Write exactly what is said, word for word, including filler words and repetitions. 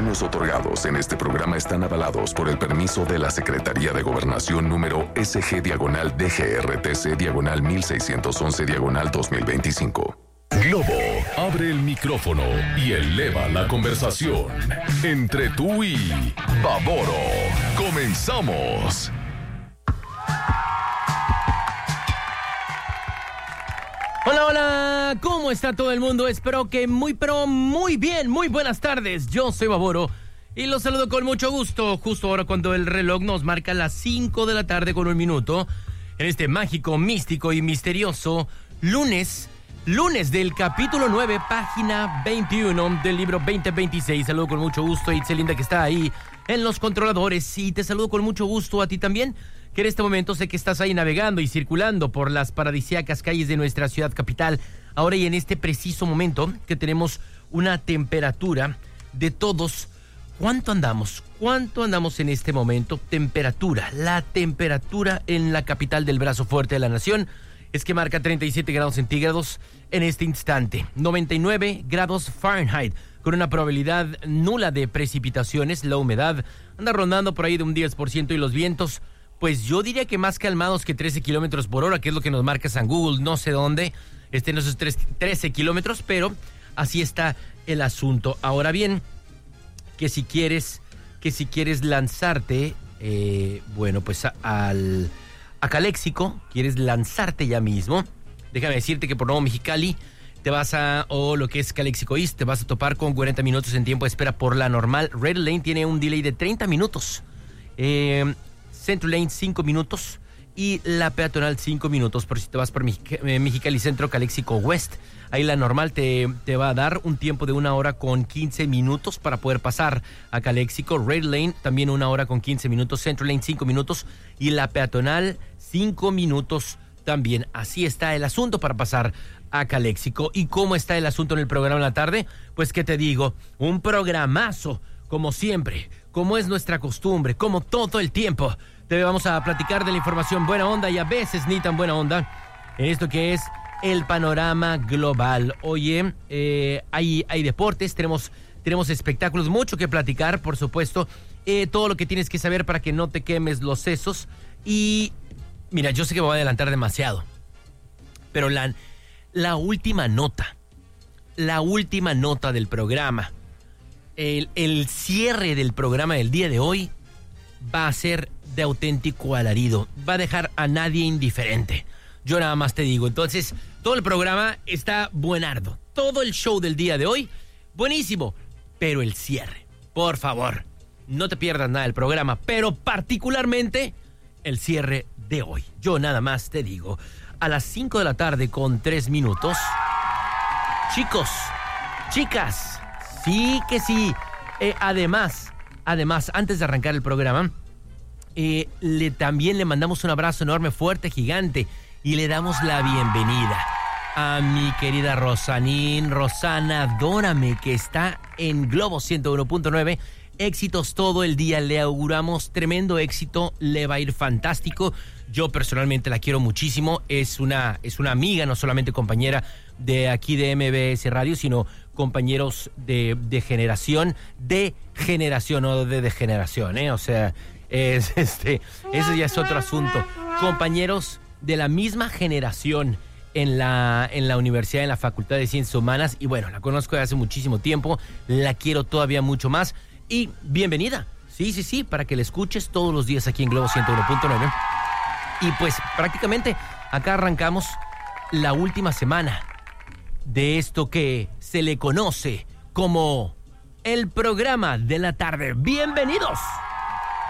premios otorgados en este programa están avalados por el permiso de la Secretaría de Gobernación número S G diagonal D G R T C diagonal mil seiscientos once diagonal dos mil veinticinco. Globo abre el micrófono y eleva la conversación entre tú y Baboro. ¡Comenzamos! Hola, hola, ¿cómo está todo el mundo? Espero que muy, pero muy bien, muy buenas tardes. Yo soy Baboro y los saludo con mucho gusto, justo ahora cuando el reloj nos marca las cinco de la tarde con un minuto, en este mágico, místico y misterioso lunes, lunes del capítulo nueve, página veintiuno del libro veinte veintiséis. Saludo con mucho gusto a Itzelinda, que está ahí en los controladores, y te saludo con mucho gusto a ti también, que en este momento sé que estás ahí navegando y circulando por las paradisíacas calles de nuestra ciudad capital, ahora y en este preciso momento que tenemos una temperatura de todos. ¿Cuánto andamos? ¿Cuánto andamos en este momento? Temperatura, la temperatura en la capital del brazo fuerte de la nación es que marca treinta y siete grados centígrados en este instante, noventa y nueve grados Fahrenheit, con una probabilidad nula de precipitaciones. La humedad anda rondando por ahí de un diez por ciento y los vientos, pues yo diría que más calmados que trece kilómetros por hora, que es lo que nos marca San Google, no sé dónde, estén esos trece kilómetros, pero así está el asunto. Ahora bien, que si quieres, que si quieres lanzarte, eh, bueno, pues a, al, a Caléxico, quieres lanzarte ya mismo, déjame decirte que por Nuevo Mexicali te vas a, o lo que es Caléxico East, te vas a topar con cuarenta minutos en tiempo de espera por la normal. Red Lane tiene un delay de treinta minutos. Eh... Central Lane cinco minutos y la peatonal cinco minutos. Por si te vas por Mexicali Centro, Caléxico West, ahí la normal te, te va a dar un tiempo de una hora con quince minutos para poder pasar a Caléxico. Red Lane también una hora con quince minutos, Central Lane cinco minutos y la peatonal cinco minutos también. Así está el asunto para pasar a Caléxico. ¿Y cómo está el asunto en el programa en la tarde? Pues qué te digo, un programazo, como siempre, como es nuestra costumbre, como todo el tiempo. Te vamos a platicar de la información buena onda y a veces ni tan buena onda en esto que es el panorama global. Oye, eh, hay, hay deportes, tenemos, tenemos espectáculos, mucho que platicar, por supuesto. Eh, todo lo que tienes que saber para que no te quemes los sesos. Y mira, yo sé que me voy a adelantar demasiado, pero la, la última nota, la última nota del programa, El, el cierre del programa del día de hoy va a ser de auténtico alarido. Va a dejar a nadie indiferente. Yo nada más te digo. Entonces, todo el programa está buenardo. Todo el show del día de hoy, buenísimo. Pero el cierre, por favor, no te pierdas nada del programa. Pero particularmente el cierre de hoy. Yo nada más te digo. A las cinco de la tarde con tres minutos. Chicos, chicas, sí que sí. Eh, además, además, antes de arrancar el programa, eh, le, también le mandamos un abrazo enorme, fuerte, gigante, y le damos la bienvenida a mi querida Rosanín, Rosana, adórame, que está en Globo ciento uno punto nueve. Éxitos todo el día, le auguramos tremendo éxito, le va a ir fantástico. Yo personalmente la quiero muchísimo, es una, es una amiga, no solamente compañera de aquí de M B S Radio, sino compañeros de, de generación, de generación, no de degeneración, ¿eh? O sea, es, este, ese ya es otro asunto. Compañeros de la misma generación en la, en la universidad, en la Facultad de Ciencias Humanas, y bueno, la conozco desde hace muchísimo tiempo, la quiero todavía mucho más, y bienvenida, sí, sí, sí, para que la escuches todos los días aquí en Globo ciento uno punto nueve. Y pues prácticamente acá arrancamos la última semana de esto que se le conoce como el programa de la tarde. ¡Bienvenidos!